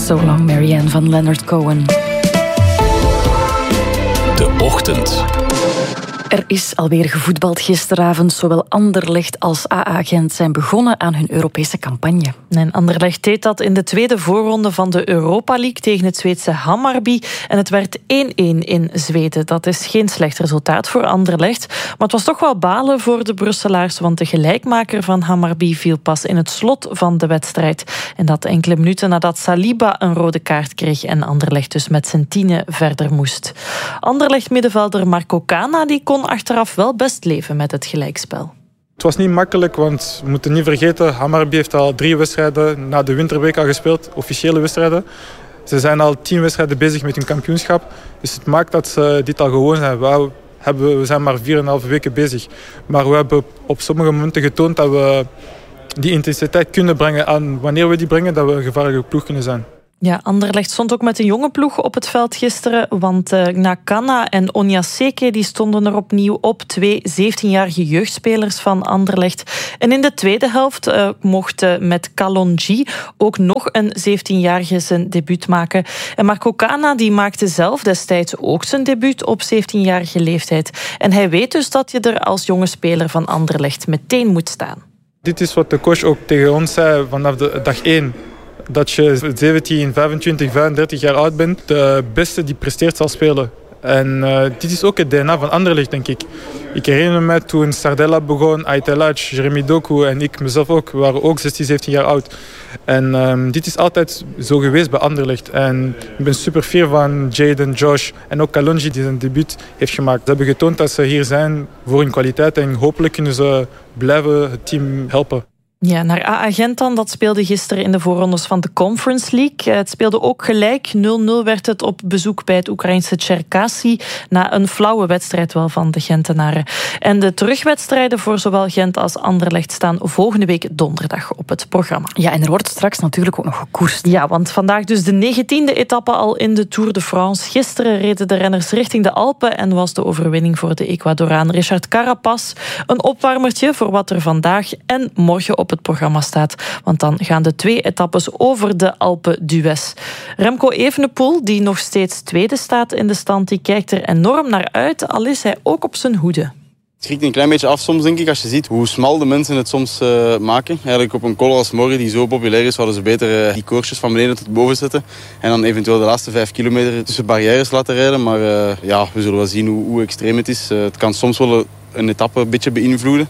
So Long Marianne van Leonard Cohen. De Ochtend. Er is alweer gevoetbald gisteravond. Zowel Anderlecht als AA Gent zijn begonnen aan hun Europese campagne. En Anderlecht deed dat in de tweede voorronde van de Europa League tegen het Zweedse Hammarby. En het werd 1-1 in Zweden. Dat is geen slecht resultaat voor Anderlecht. Maar het was toch wel balen voor de Brusselaars, want de gelijkmaker van Hammarby viel pas in het slot van de wedstrijd. En dat enkele minuten nadat Saliba een rode kaart kreeg en Anderlecht dus met zijn 10 verder moest. Anderlecht-middenvelder Marco Cana die kon achteraf wel best leven met het gelijkspel. Het was niet makkelijk, want we moeten niet vergeten, Hammarby heeft al 3 wedstrijden na de winterweek al gespeeld, officiële wedstrijden. Ze zijn al 10 wedstrijden bezig met hun kampioenschap, dus het maakt dat ze dit al gewoon zijn. We zijn maar 4,5 weken bezig, maar we hebben op sommige momenten getoond dat we die intensiteit kunnen brengen aan wanneer we die brengen, dat we een gevaarlijke ploeg kunnen zijn. Ja, Anderlecht stond ook met een jonge ploeg op het veld gisteren, want Nakana en Onyaseke die stonden er opnieuw op, 2 17-jarige jeugdspelers van Anderlecht. En in de tweede helft mocht met Kalonji ook nog een 17-jarige zijn debuut maken. En Marco Cana die maakte zelf destijds ook zijn debuut op 17-jarige leeftijd. En hij weet dus dat je er als jonge speler van Anderlecht meteen moet staan. Dit is wat de coach ook tegen ons zei vanaf de dag 1. Dat je 17, 25, 35 jaar oud bent, de beste die presteert zal spelen. En dit is ook het DNA van Anderlecht, denk ik. Ik herinner me toen Sardella begon, Aitelaj, Jeremy Doku en ik mezelf ook, we waren ook 16, 17 jaar oud. En dit is altijd zo geweest bij Anderlecht. En ik ben super fier van Jaden, Josh en ook Kalonji die zijn debuut heeft gemaakt. Ze hebben getoond dat ze hier zijn voor hun kwaliteit en hopelijk kunnen ze blijven het team helpen. Ja, naar AA Gent dan. Dat speelde gisteren in de voorrondes van de Conference League. Het speelde ook gelijk. 0-0 werd het op bezoek bij het Oekraïnse Cherkasy. Na een flauwe wedstrijd wel van de Gentenaren. En de terugwedstrijden voor zowel Gent als Anderlecht staan volgende week donderdag op het programma. Ja, en er wordt straks natuurlijk ook nog gekoerst. Ja, want vandaag dus de 19e etappe al in de Tour de France. Gisteren reden de renners richting de Alpen en was de overwinning voor de Ecuadoraan Richard Carapaz een opwarmertje voor wat er vandaag en morgen op het programma staat. Want dan gaan de 2 etappes over de Alpe d'Huez. Remco Evenepoel, die nog steeds tweede staat in de stand, die kijkt er enorm naar uit, al is hij ook op zijn hoede. Het schrikt een klein beetje af soms, denk ik, als je ziet hoe smal de mensen het soms maken. Eigenlijk op een col als morgen, die zo populair is, zouden ze beter die koersjes van beneden tot boven zetten. En dan eventueel de laatste 5 kilometer tussen barrières laten rijden. Maar ja, we zullen wel zien hoe extreem het is. Het kan soms wel een etappe een beetje beïnvloeden.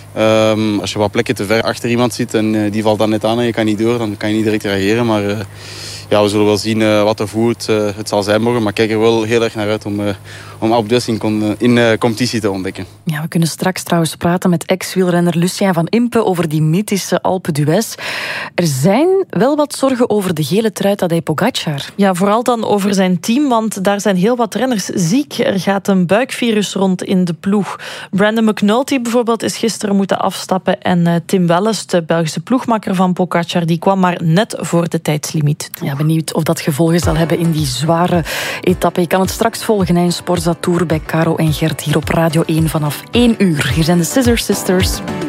Als je wat plekken te ver achter iemand zit en die valt dan net aan en je kan niet door, dan kan je niet direct reageren. Maar ja, we zullen wel zien wat er voert het zal zijn morgen. Maar ik kijk er wel heel erg naar uit om Alpe d'Huez in competitie te ontdekken. Ja, we kunnen straks trouwens praten met ex-wielrenner Lucien van Impe over die mythische Alpe d'Huez. Er zijn wel wat zorgen over de gele trui Tadej Pogačar. Ja, vooral dan over zijn team, want daar zijn heel wat renners ziek. Er gaat een buikvirus rond in de ploeg. Brandon McNulty bijvoorbeeld is gisteren moeten afstappen en Tim Welles, de Belgische ploegmakker van Pogačar, die kwam maar net voor de tijdslimiet. Ja, benieuwd of dat gevolgen zal hebben in die zware etappe. Je kan het straks volgen in Sporza Tour bij Caro en Gert hier op Radio 1 vanaf 1 uur. Hier zijn de Scissor Sisters.